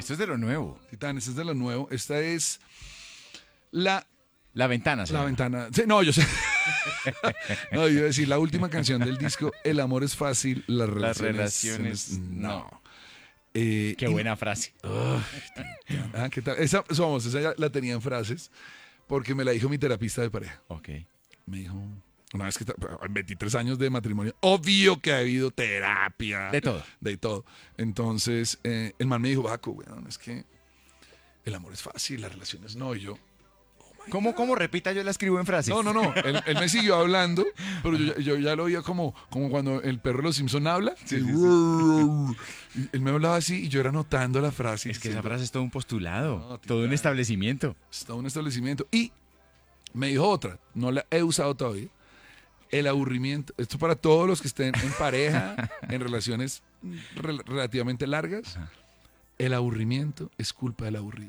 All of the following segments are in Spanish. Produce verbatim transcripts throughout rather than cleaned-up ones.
Esto es de lo nuevo. Titán, esta es de lo nuevo. Esta es la... La ventana, La señor. ventana. Sí, no, yo sé. No, yo iba a decir, la última canción del disco, El amor es fácil, las Las relaciones, relaciones, no. Eh, Qué y- buena frase. Ah, ¿qué tal? Esa, somos, esa ya la tenía en frases, porque me la dijo mi terapista de pareja. Ok. Me dijo, una vez que ta- en veintitrés años de matrimonio, obvio que ha habido terapia. De todo. De todo. Entonces, eh, el man me dijo, Baco, weón, es que el amor es fácil, las relaciones no. Y yo, ¿Cómo, cómo repita? Yo la escribo en frases. no, no, no. Él, él me siguió hablando, pero yo, ya- yo ya lo oía como, como cuando el perro de los Simpson habla. Sí, Y, sí, y él me hablaba así y yo era anotando la frase. Es que esa diciendo, frase es todo un postulado. No, todo un titán. establecimiento. está un establecimiento. Y me dijo otra, no la he usado todavía. El aburrimiento. Esto para todos los que estén en pareja, en relaciones rel- relativamente largas. Ajá. El aburrimiento es culpa del aburrido.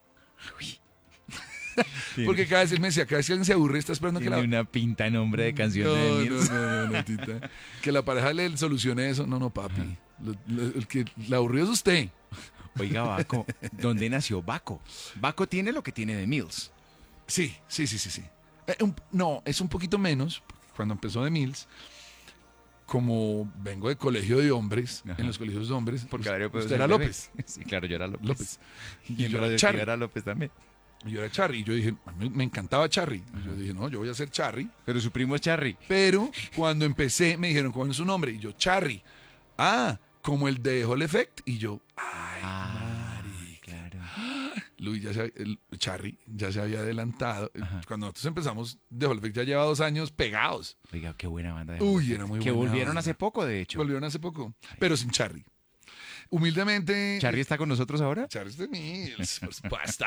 Tiene, Porque cada vez él me decía, cada vez que alguien se aburre, está esperando que tiene la... una pinta nombre de canción No, de no, Mills. no, no, no, tita. Que la pareja le solucione eso. No, no, papi. Lo- lo- el que el aburrido es usted. Oiga, Baco, ¿dónde nació Baco? Baco tiene lo que tiene de Mills. Sí, sí, sí, sí, sí. Eh, un- no, es un poquito menos. Cuando empezó de Mills, como vengo de colegio de hombres, Ajá. en los colegios de hombres, Porque pues, Gabriel puede usted ser era bebé. López. Sí, claro, yo era López. López. Y Y en yo Radio era Charry. era López también. Y yo era Charry. Y yo dije, a mí me encantaba Charry. Y yo dije, no, yo voy a ser Charry. Pero su primo es Charry. Pero cuando empecé, me dijeron, ¿cuál es su nombre? Y yo, Charry. Ah, como el de Hall Effect. Y yo, ay, Ah, marica. claro. Luis ya se, el Charry ya se había adelantado. Ajá. Cuando nosotros empezamos, The Hall Effect ya lleva dos años pegados. Oiga, qué buena banda de Uy, Hall era muy Que buena volvieron banda. hace poco, de hecho. Volvieron hace poco, pero sin Charry. Humildemente. ¿Charry está con nosotros ahora? Charry es de Mills, por supuesto.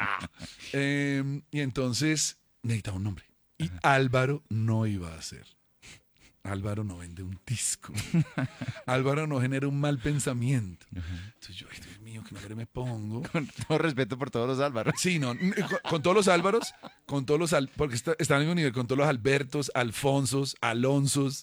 Eh, y entonces necesitaba un nombre. Y Álvaro no iba a ser. Álvaro no vende un disco. Álvaro no genera un mal pensamiento. Entonces yo, ay, Dios mío, qué nombre me pongo. Con todo respeto por todos los Álvaros. Sí, no, n- con, con todos los Álvaros, con todos los, Al- porque está, están al mismo nivel, con todos los Albertos, Alfonsos, Alonsos.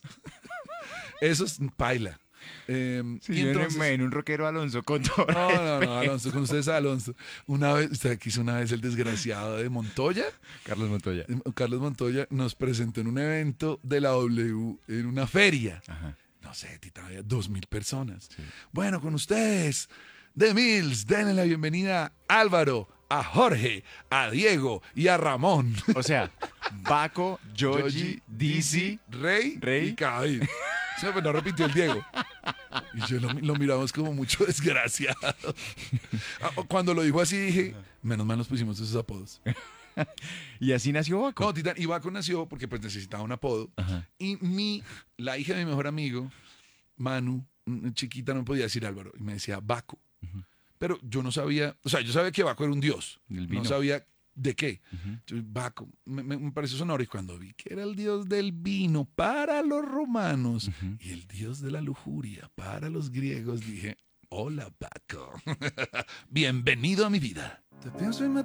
Esos, paila. Eh, Sí, y yo en- entonces- en un rockero Alonso con todo no, no, no, respeto. Alonso, con ustedes Alonso. Una vez, usted quiso una vez el desgraciado de Montoya. Carlos Montoya. Eh, Carlos Montoya nos presentó en un evento de la W, en una feria. Ajá. No sé, Tita, había dos mil personas. Bueno, con ustedes, The Mills, denle la bienvenida a Álvaro, a Jorge, a Diego y a Ramón. O sea, Baco, Yogi, Dizzy. Rey, Rey. y Cabil. Sí, pues no repitió el Diego. Y yo lo, lo miramos como mucho desgraciado. Ah, Cuando lo dijo así dije, menos mal nos pusimos esos apodos. Y así nació Baco. No, Titán, y Baco nació porque pues necesitaba un apodo. Ajá. Y mi, la hija de mi mejor amigo, Manu, mm, chiquita, no podía decir Álvaro. Y me decía Baco. Pero yo no sabía, o sea, yo sabía que Baco era un dios. Del vino. No sabía de qué. Ujú. Entonces, Baco, me, me- me pareció sonoro. Y cuando vi que era el dios del vino para los romanos Ujú. y el dios de la lujuria para los griegos, dije, hola Baco. Bienvenido a mi vida. Te pienso y me